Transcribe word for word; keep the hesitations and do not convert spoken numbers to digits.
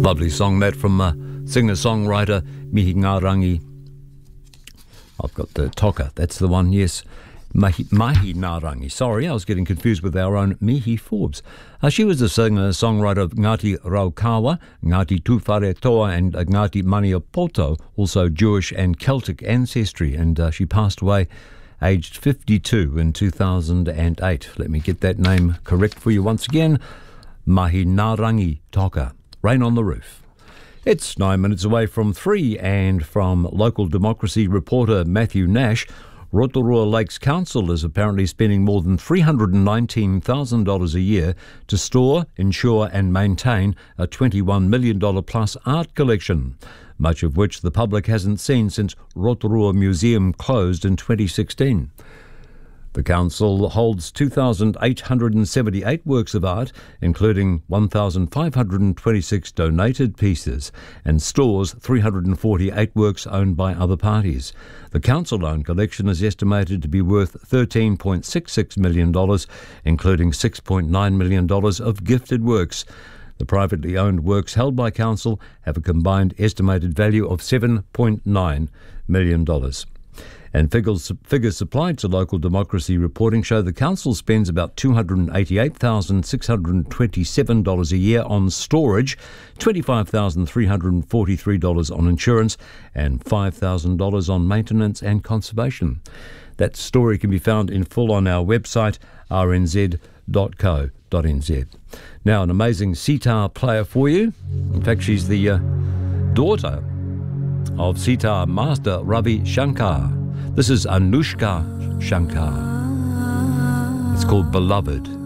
Lovely song that from uh, singer-songwriter Mihi Ngārangi. I've got the Toka, that's the one, yes. Mahi, Mahi Ngārangi, sorry, I was getting confused with our own Mihi Forbes. Uh, she was the singer-songwriter of Ngāti Raukawa, Ngāti Tūwhare Toa and uh, Ngāti Maniapoto, also Jewish and Celtic ancestry, and uh, she passed away aged fifty-two in two thousand eight. Let me get that name correct for you once again. Mahi Ngārangi Toka. Rain on the Roof. It's nine minutes away from three, and from local democracy reporter Matthew Nash, Rotorua Lakes Council is apparently spending more than three hundred nineteen thousand dollars a year to store, insure and maintain a twenty-one million dollars plus art collection, much of which the public hasn't seen since Rotorua Museum closed in twenty sixteen. The council holds two thousand eight hundred seventy-eight works of art, including one thousand five hundred twenty-six donated pieces, and stores three hundred forty-eight works owned by other parties. The council-owned collection is estimated to be worth thirteen point six six million dollars, including six point nine million dollars of gifted works. The privately owned works held by council have a combined estimated value of seven point nine million dollars. And figures, figures supplied to local democracy reporting show the council spends about two hundred eighty-eight thousand six hundred twenty-seven dollars a year on storage, twenty-five thousand three hundred forty-three dollars on insurance, and five thousand dollars on maintenance and conservation. That story can be found in full on our website, r n z dot co dot n z. Now, an amazing sitar player for you. In fact, she's the uh, daughter of sitar master Ravi Shankar. This is Anushka Shankar. It's called Beloved.